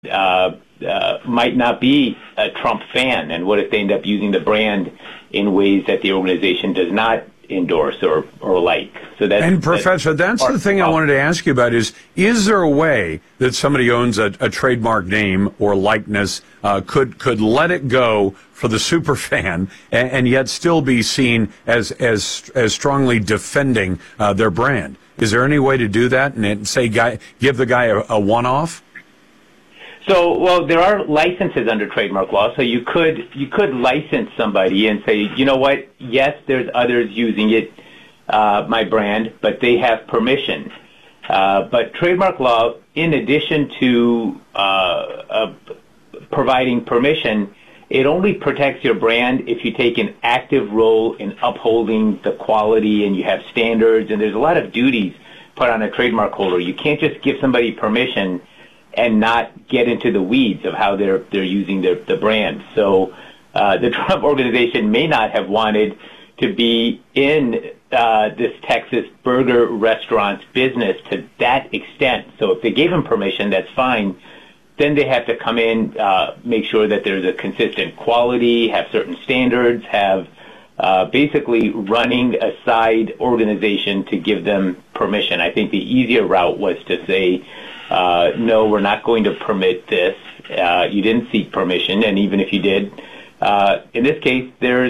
might not be a Trump fan, and what if they end up using the brand in ways that the organization does not endorse or like? So that's, and Professor, that's the thing I wanted to ask you about is there a way that somebody owns a trademark name or likeness could let it go for the super fan and yet still be seen as strongly defending their brand? Is there any way to do that and say give the guy a one-off? So, well, there are licenses under trademark law, so you could license somebody and say, you know what, yes, there's others using it, my brand, but they have permission. But trademark law, in addition to providing permission, it only protects your brand if you take an active role in upholding the quality and you have standards, and there's a lot of duties put on a trademark holder. You can't just give somebody permission and not get into the weeds of how they're using the brand. So the Trump organization may not have wanted to be in this Texas burger restaurant's business to that extent. So if they gave him permission, that's fine. Then they have to come in, make sure that there's a consistent quality, have certain standards, have basically running a side organization to give them permission. I think the easier route was to say, no, we're not going to permit this. You didn't seek permission, and even if you did, in this case,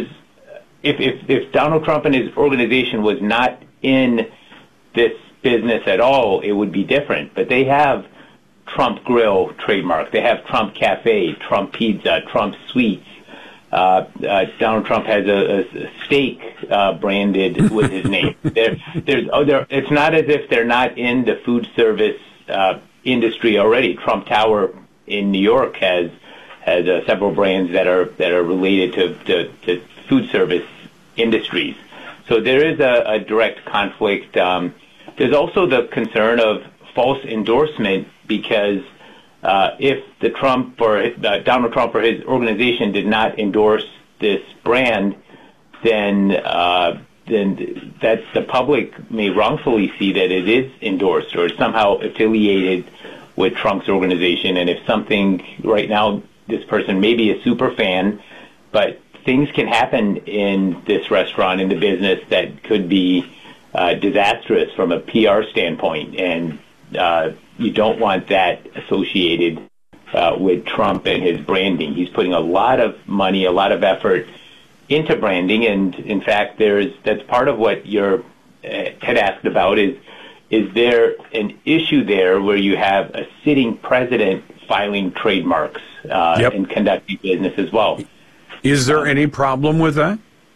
if Donald Trump and his organization was not in this business at all, it would be different. But they have Trump Grill trademark. They have Trump Cafe, Trump Pizza, Trump Sweets. Donald Trump has a steak branded with his name. It's not as if they're not in the food service industry already. Trump Tower in New York has several brands that are related to food service industries. So there is a direct conflict. There's also the concern of false endorsement because if Donald Trump or his organization did not endorse this brand, then that the public may wrongfully see that it is endorsed or somehow affiliated with Trump's organization. And if something right now, this person may be a super fan, but things can happen in this restaurant, in the business, that could be disastrous from a PR standpoint. And you don't want that associated with Trump and his branding. He's putting a lot of money, a lot of effort into branding, and in fact, that's part of what you had asked about is there an issue there where you have a sitting president filing trademarks and conducting business as well? Is there any problem with that?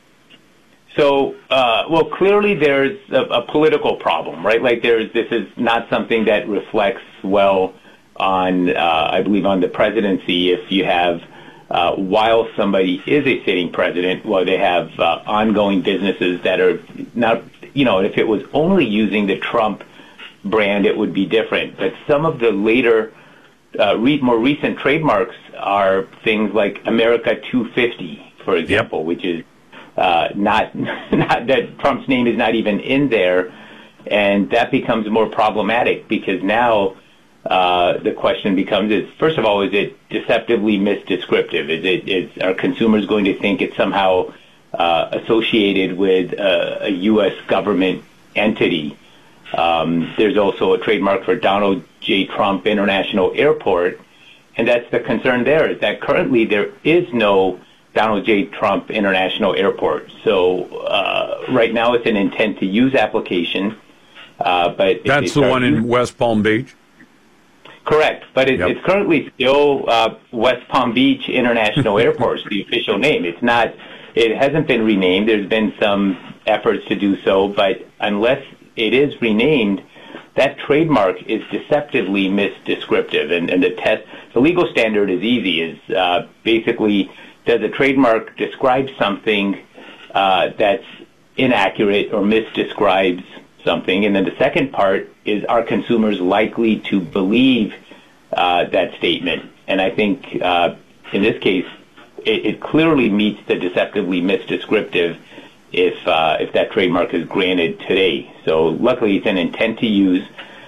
So, well, clearly there's a political problem, right? Like this is not something that reflects well on, I believe, on the presidency. If you have, while somebody is a sitting president, well, they have ongoing businesses that are not, if it was only using the Trump brand, it would be different. But some of the later, more recent trademarks are things like America 250, for example, which is not that Trump's name is not even in there, and that becomes more problematic because now the question becomes: first of all, is it deceptively misdescriptive? Are consumers going to think it's somehow associated with a U.S. government entity? There's also a trademark for Donald J. Trump International Airport, and that's the concern there. Is that currently there is no Donald J. Trump International Airport. So right now it's an intent to use application. But that's the one in West Palm Beach? Correct. But it's currently still West Palm Beach International Airport, the official name. It hasn't been renamed. There's been some efforts to do so, but unless it is renamed, that trademark is deceptively misdescriptive. And the legal standard is easy, is basically, does a trademark describe something that's inaccurate or misdescribes something? And then the second part is, are consumers likely to believe that statement? And I think in this case, it clearly meets the deceptively misdescriptive if that trademark is granted today. So luckily it's an intent to use.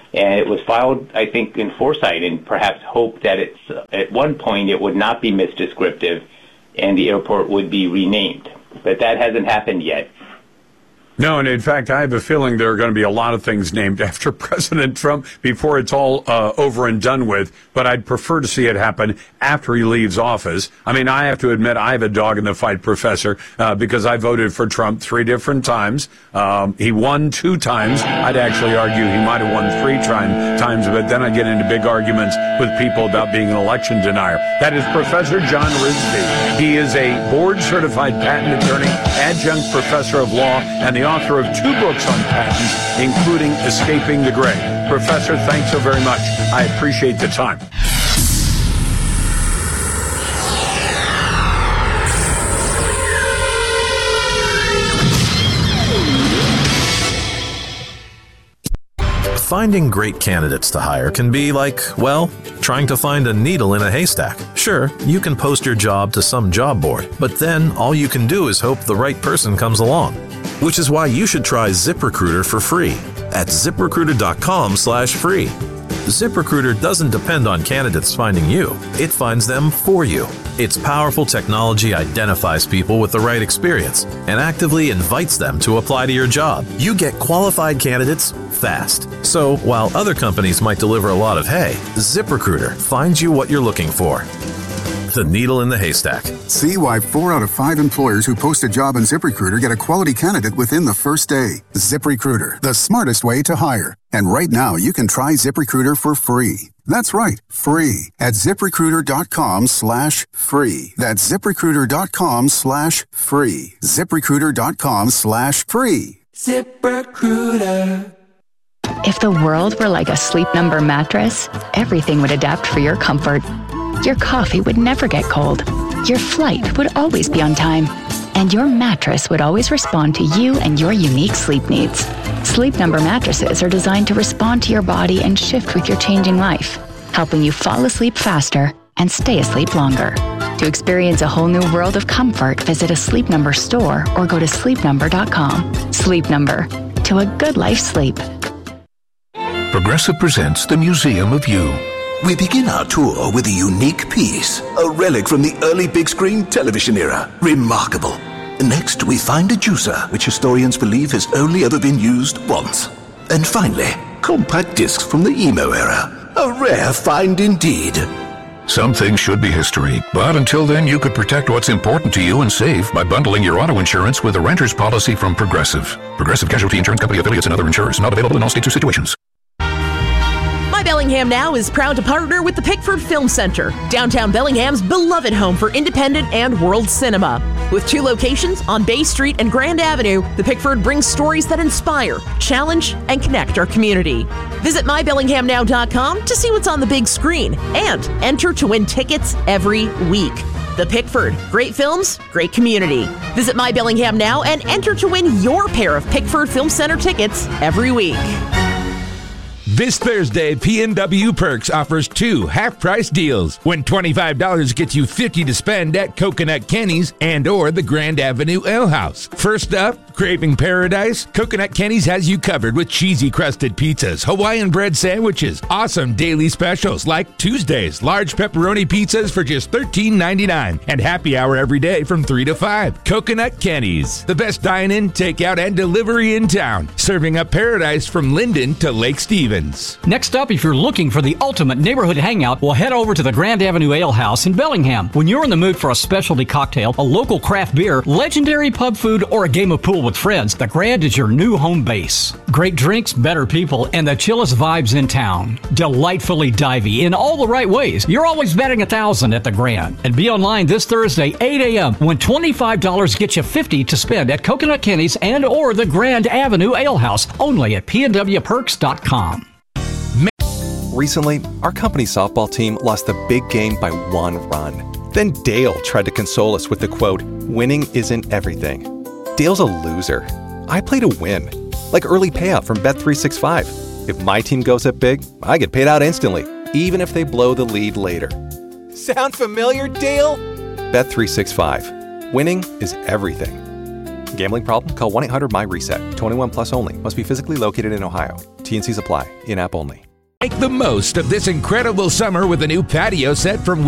And it was filed, I think, in foresight and perhaps hoped that at one point it would not be misdescriptive and the airport would be renamed. But that hasn't happened yet. No, and in fact, I have a feeling there are going to be a lot of things named after President Trump before it's all over and done with, but I'd prefer to see it happen after he leaves office. I mean, I have to admit, I have a dog in the fight, Professor, because I voted for Trump 3 different times. He won 2 times. I'd actually argue he might have won 3 times, but then I get into big arguments with people about being an election denier. That is Professor John Rizvi. He is a board-certified patent attorney, adjunct professor of law, and the author of 2 books on patents, including Escaping the Gray. Professor, thanks so very much. I appreciate the time. Finding great candidates to hire can be like, well, trying to find a needle in a haystack. Sure, you can post your job to some job board, but then all you can do is hope the right person comes along. Which is why you should try ZipRecruiter for free at ZipRecruiter.com/free. ZipRecruiter doesn't depend on candidates finding you. It finds them for you. Its powerful technology identifies people with the right experience and actively invites them to apply to your job. You get qualified candidates fast. So while other companies might deliver a lot of hay, ZipRecruiter finds you what you're looking for. The needle in the haystack. See why 4 out of 5 employers who post a job on ZipRecruiter get a quality candidate within the first day. ZipRecruiter, the smartest way to hire. And right now, you can try ZipRecruiter for free. That's right, free at ZipRecruiter.com/free. That's ZipRecruiter.com/free. ZipRecruiter.com/free. ZipRecruiter. If the world were like a Sleep Number mattress, everything would adapt for your comfort. Your coffee would never get cold. Your flight would always be on time. And your mattress would always respond to you and your unique sleep needs. Sleep Number mattresses are designed to respond to your body and shift with your changing life, helping you fall asleep faster and stay asleep longer. To experience a whole new world of comfort, visit a Sleep Number store or go to sleepnumber.com. Sleep Number. To a good life sleep. Progressive presents the Museum of You. We begin our tour with a unique piece, a relic from the early big screen television era. Remarkable. Next, we find a juicer, which historians believe has only ever been used once. And finally, compact discs from the emo era. A rare find indeed. Some things should be history, but until then you could protect what's important to you and save by bundling your auto insurance with a renter's policy from Progressive. Progressive Casualty Insurance Company affiliates and other insurers. Not available in all states or situations. My Bellingham Now is proud to partner with the Pickford Film Center, downtown Bellingham's beloved home for independent and world cinema. With 2 locations on Bay Street and Grand Avenue, the Pickford brings stories that inspire, challenge, and connect our community. Visit mybellinghamnow.com to see what's on the big screen and enter to win tickets every week. The Pickford. Great films, great community. Visit My Bellingham Now and enter to win your pair of Pickford Film Center tickets every week. This Thursday, PNW Perks offers 2 half-price deals. When $25 gets you $50 to spend at Coconut Kenny's and or the Grand Avenue Ale House. First up, craving paradise? Coconut Kenny's has you covered with cheesy crusted pizzas, Hawaiian bread sandwiches, awesome daily specials like Tuesdays, large pepperoni pizzas for just $13.99, and happy hour every day from 3 to 5. Coconut Kenny's, the best dine-in, takeout, and delivery in town, serving up paradise from Linden to Lake Stevens. Next up, if you're looking for the ultimate neighborhood hangout, we'll head over to the Grand Avenue Ale House in Bellingham. When you're in the mood for a specialty cocktail, a local craft beer, legendary pub food, or a game of pool with friends, the Grand is your new home base. Great drinks, better people, and the chillest vibes in town. Delightfully divey in all the right ways. You're always betting 1,000 at the Grand. And be online this Thursday, 8 a.m. when $25 gets you $50 to spend at Coconut Kenny's and or the Grand Avenue Ale House, only at pnwperks.com. Recently, our company's softball team lost the big game by 1 run. Then Dale tried to console us with the quote, "Winning isn't everything." Dale's a loser. I play to win. Like early payout from Bet365. If my team goes up big, I get paid out instantly, even if they blow the lead later. Sound familiar, Dale? Bet365. Winning is everything. Gambling problem? Call 1-800-MY-RESET. 21 plus only. Must be physically located in Ohio. T&Cs apply. In-app only. Make the most of this incredible summer with a new patio set from